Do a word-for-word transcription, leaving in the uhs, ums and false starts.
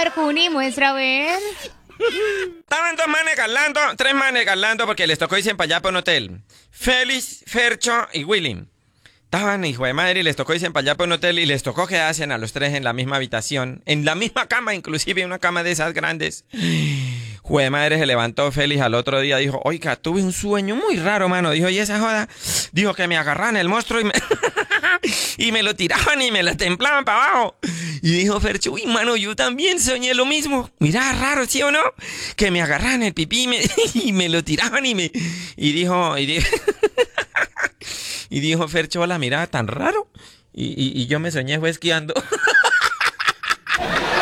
ver, Juni, muestra a ver. Estaban dos manes galando, tres manes galando porque les tocó irse para allá para un hotel. Félix, Fercho y Willy. Estaban, hijo de madre, y les tocó irse para allá para un hotel y les tocó quedarse a los tres en la misma habitación. En la misma cama, inclusive una cama de esas grandes. Hijo de madre, se levantó Félix al otro día. Dijo, oiga, tuve un sueño muy raro, mano. Dijo, ¿y esa joda? Dijo que me agarraban el monstruo y me... y me lo tiraban y me lo templaban para abajo. Y dijo Fercho, uy, mano, yo también soñé lo mismo. Mirá, raro, ¿sí o no? Que me agarraban el pipí y me, y me lo tiraban y me... Y dijo... Y dijo, y dijo Fercho, hola, mirá, tan raro. Y, y, y yo me soñé fue esquiando.